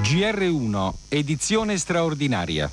GR1, edizione straordinaria.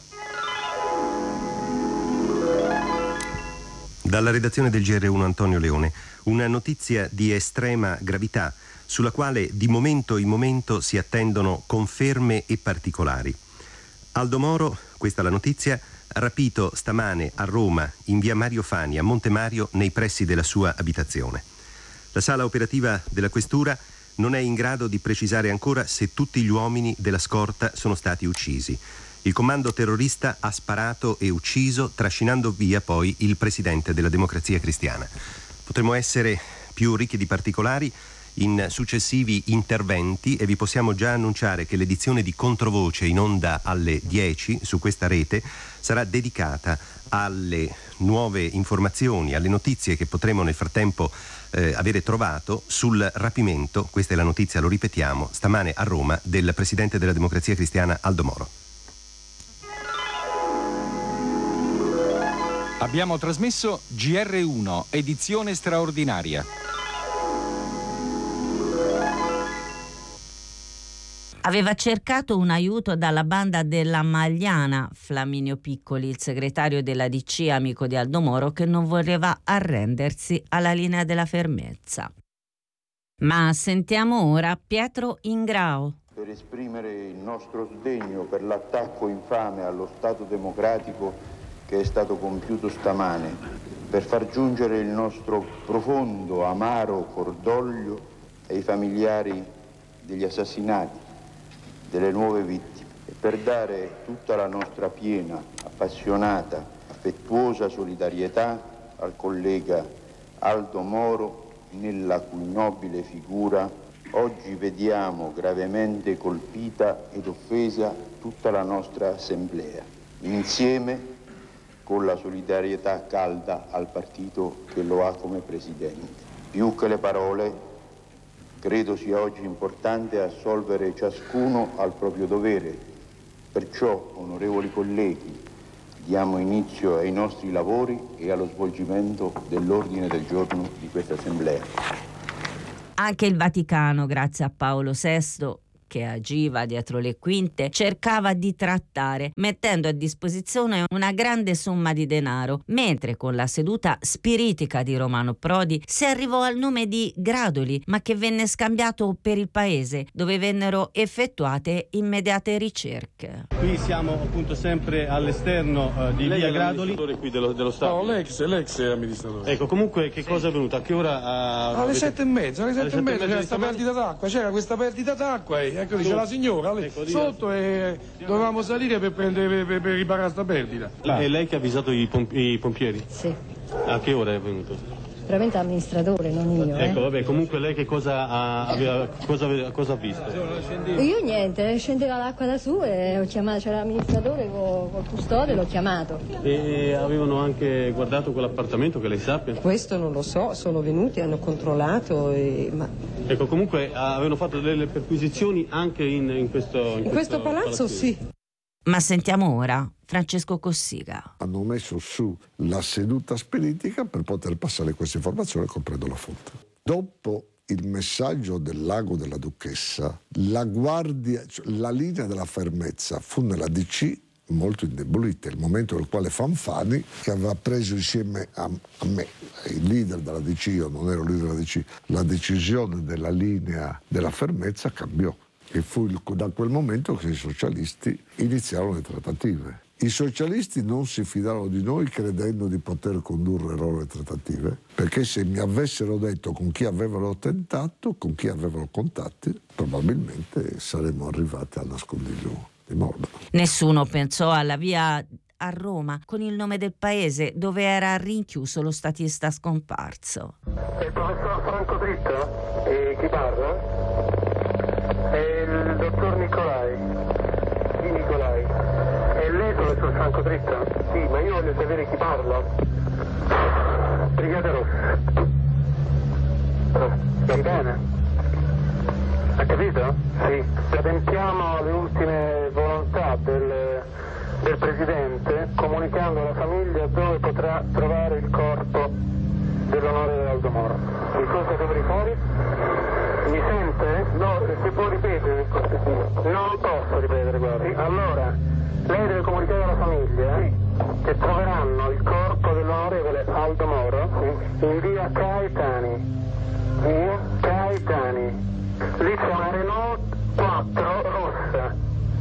Dalla redazione del GR1 Antonio Leone, una notizia di estrema gravità sulla quale di momento in momento si attendono conferme e particolari. Aldo Moro, questa è la notizia, rapito stamane a Roma, in via Mario Fani, a Monte Mario, nei pressi della sua abitazione. La sala operativa della questura non è in grado di precisare ancora se tutti gli uomini della scorta sono stati uccisi. Il comando terrorista ha sparato e ucciso, trascinando via poi il presidente della Democrazia Cristiana. Potremmo essere più ricchi di particolari in successivi interventi e vi possiamo già annunciare che l'edizione di Controvoce in onda alle 10 su questa rete sarà dedicata alle nuove informazioni, alle notizie che potremo nel frattempo avere trovato sul rapimento, questa è la notizia, lo ripetiamo, stamane a Roma, del presidente della Democrazia Cristiana Aldo Moro. Abbiamo trasmesso GR1, edizione straordinaria. Aveva cercato un aiuto dalla banda della Magliana, Flaminio Piccoli, il segretario della DC, amico di Aldo Moro, che non voleva arrendersi alla linea della fermezza. Ma sentiamo ora Pietro Ingrao. Per esprimere il nostro sdegno per l'attacco infame allo Stato democratico che è stato compiuto stamane, per far giungere il nostro profondo, amaro cordoglio ai familiari degli assassinati, delle nuove vittime, e per dare tutta la nostra piena, appassionata, affettuosa solidarietà al collega Aldo Moro, nella cui nobile figura oggi vediamo gravemente colpita ed offesa tutta la nostra assemblea, insieme con la solidarietà calda al partito che lo ha come presidente. Più che le parole, credo sia oggi importante assolvere ciascuno al proprio dovere. Perciò, onorevoli colleghi, diamo inizio ai nostri lavori e allo svolgimento dell'ordine del giorno di questa Assemblea. Anche il Vaticano, grazie a Paolo VI, che agiva dietro le quinte, cercava di trattare, mettendo a disposizione una grande somma di denaro, mentre con la seduta spiritica di Romano Prodi si arrivò al nome di Gradoli, ma che venne scambiato per il paese, dove vennero effettuate immediate ricerche. Qui siamo appunto sempre all'esterno di via Gradoli. Qui dello Stato. No, l'ex amministratore. Ecco, comunque che cosa è avvenuto? A che ora? Alle 7:30, c'era questa perdita d'acqua, ecco, dice la signora, sotto e dovevamo salire per riparare sta perdita. E lei che ha avvisato i pompieri? Sì. A che ora è venuto? Veramente amministratore, non io. Ecco, vabbè, comunque lei che cosa ha visto? Io niente, scendeva l'acqua da su e ho chiamato, c'era l'amministratore col custode, l'ho chiamato. E avevano anche guardato quell'appartamento, che lei sappia? Questo non lo so, sono venuti, hanno controllato Ecco, comunque avevano fatto delle perquisizioni anche in questo palazzo, sì. Ma sentiamo ora Francesco Cossiga. Hanno messo su la seduta spiritica per poter passare questa informazione comprendo la fonte. Dopo il messaggio del lago della Duchessa, la linea della fermezza fu nella DC molto indebolita, il momento nel quale Fanfani, che aveva preso insieme a me, il leader della DC, io non ero leader della DC, la decisione della linea della fermezza cambiò. E fu da quel momento che i socialisti iniziarono le trattative. I socialisti non si fidarono di noi credendo di poter condurre loro le trattative, perché se mi avessero detto con chi avevano tentato, con chi avevano contatti, probabilmente saremmo arrivati al nascondiglio di Morba. Nessuno pensò alla via a Roma con il nome del paese dove era rinchiuso lo statista scomparso. È il professor Franco Dritto? E chi parla? È il dottor Nicolai. Chi Nicolai? È lei, professor Franco Dritto? Sì, ma io voglio sapere chi parla. Brigata Rossa. Va bene? Ha capito? Sì. Adempiamo alle ultime volontà del Presidente, comunicando alla famiglia dove potrà trovare il corpo dell'onorevole Aldo Moro. Il cosa dovrei fare? Mi sente? No, se può ripetere per cortesia. Non posso ripetere. Renault 4 rossa.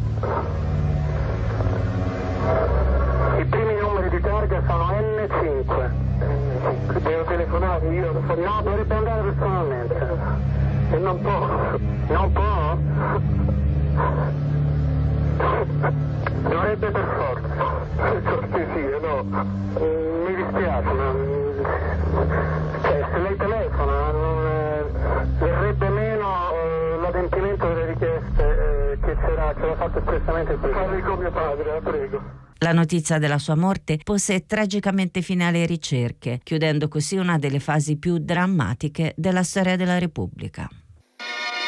I primi numeri di targa sono N5. Devo telefonare io? No, dovrebbe andare personalmente. E non può. Non può? Dovrebbe per forza. Cortesia, no. Mi dispiace, ma... se lei telefona verrebbe meno l'adempimento delle richieste che ce l'ha fatto espressamente il Presidente. Parli con mio padre, la prego. La notizia della sua morte pose tragicamente fine alle ricerche, chiudendo così una delle fasi più drammatiche della storia della Repubblica.